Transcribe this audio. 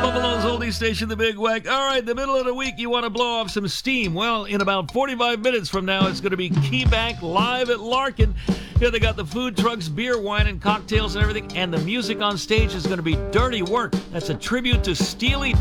Buffalo's oldie station, The Big Wack. All right, the middle of the week, you want to blow off some steam. Well, in about 45 minutes from now, it's going to be KeyBank live at Larkin. Here they got the food trucks, beer, wine, and cocktails and everything. And the music on stage is going to be Dirty Work. That's a tribute to Steely Dan.